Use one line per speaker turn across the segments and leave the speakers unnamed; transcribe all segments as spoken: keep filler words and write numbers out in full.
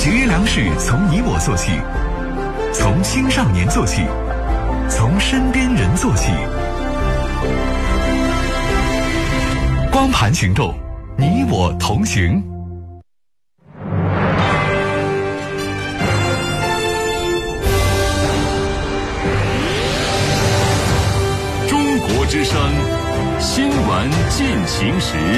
节约粮食从你我做起，从青少年做起，从身边人做起。光盘行动，你我同行。
中国之声，新闻进行时。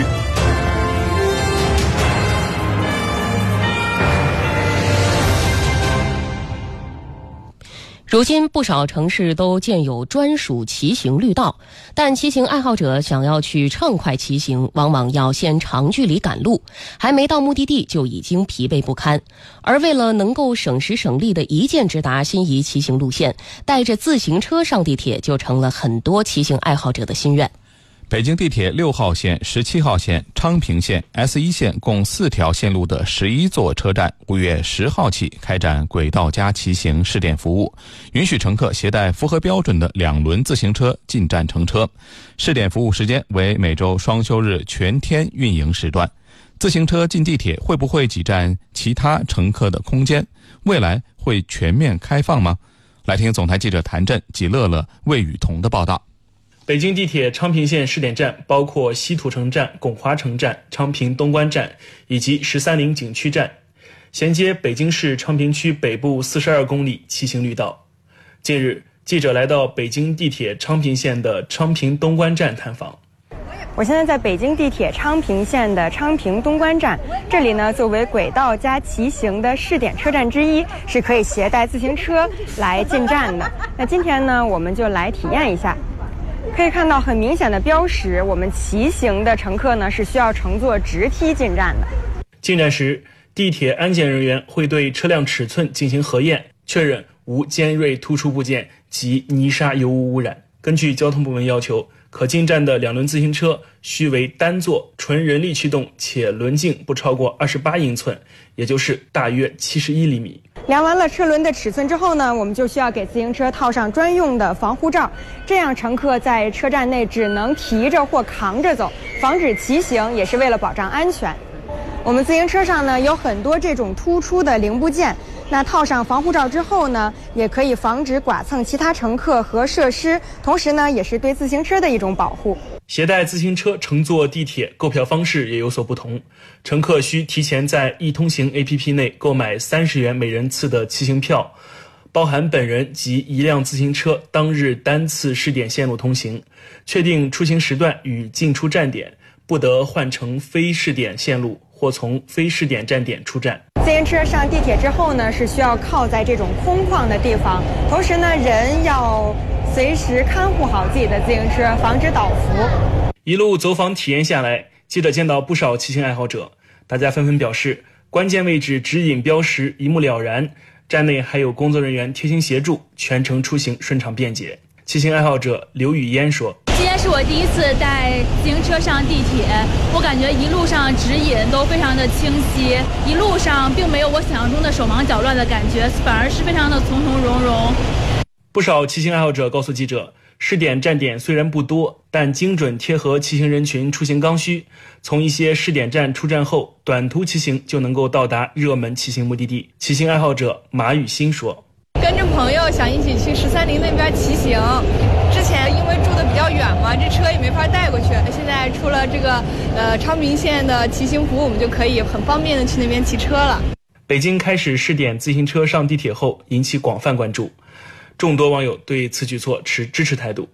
如今不少城市都建有专属骑行绿道，但骑行爱好者想要去畅快骑行，往往要先长距离赶路，还没到目的地就已经疲惫不堪。而为了能够省时省力的一箭直达心仪骑行路线，带着自行车上地铁就成了很多骑行爱好者的心愿。
北京地铁六号线、十七号线、昌平线、S 一 线共四条线路的十一座车站，五月十号起开展轨道加骑行试点服务，允许乘客携带符合标准的两轮自行车进站乘车。试点服务时间为每周双休日全天运营时段。自行车进地铁会不会挤占其他乘客的空间？未来会全面开放吗？来听总台记者谭震、纪乐乐、魏雨桐的报道。
北京地铁昌平线试点站包括西土城站、拱华城站、昌平东关站以及十三陵景区站，衔接北京市昌平区北部四十二公里骑行绿道。近日，记者来到北京地铁昌平线的昌平东关站探访。
我现在在北京地铁昌平线的昌平东关站，这里呢作为轨道加骑行的试点车站之一，是可以携带自行车来进站的。那今天呢，我们就来体验一下。可以看到很明显的标识，我们骑行的乘客呢是需要乘坐直梯进站的。
进站时，地铁安检人员会对车辆尺寸进行核验，确认无尖锐突出部件及泥沙油污污染。根据交通部门要求，可进站的两轮自行车须为单座、纯人力驱动，且轮径不超过二十八英寸，也就是大约七十一厘米。
量完了车轮的尺寸之后呢，我们就需要给自行车套上专用的防护罩，这样乘客在车站内只能提着或扛着走，防止骑行，也是为了保障安全。我们自行车上呢有很多这种突出的零部件，那套上防护罩之后呢，也可以防止剐蹭其他乘客和设施，同时呢也是对自行车的一种保护。
携带自行车乘坐地铁购票方式也有所不同，乘客需提前在易通行 A P P 内购买三十元每人次的骑行票，包含本人及一辆自行车当日单次试点线路通行，确定出行时段与进出站点，不得换乘非试点线路或从非试点站点出站。
自行车上地铁之后呢，是需要靠在这种空旷的地方，同时呢，人要随时看护好自己的自行车，防止倒伏。
一路走访体验下来，记者见到不少骑行爱好者，大家纷纷表示，关键位置指引标识一目了然，站内还有工作人员贴心协助，全程出行顺畅便捷。骑行爱好者刘雨嫣说，
今天是我第一次带自行车上地铁，我感觉一路上指引都非常的清晰，一路上并没有我想象中的手忙脚乱的感觉，反而是非常的从从容容。
不少骑行爱好者告诉记者，试点站点虽然不多，但精准贴合骑行人群出行刚需，从一些试点站出站后，短途骑行就能够到达热门骑行目的地。骑行爱好者马雨欣说，
跟着朋友想一起去十三陵那边骑行，之前因为住的比较远嘛，这车也没法带过去，现在出了这个呃昌平线的骑行服，我们就可以很方便的去那边骑车了。
北京开始试点自行车上地铁后，引起广泛关注，众多网友对此举措持支持态度。